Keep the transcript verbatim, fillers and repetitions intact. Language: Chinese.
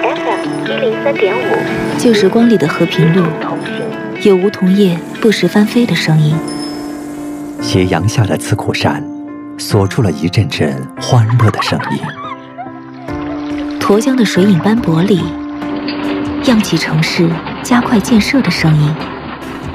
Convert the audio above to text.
F M 一零三点五， 旧时光里的和平路，有梧桐叶不时翻飞的声音。 斜阳下的刺口山，锁出了一阵阵欢乐的声音。 沱江的水影斑驳里，漾起城市加快建设的声音。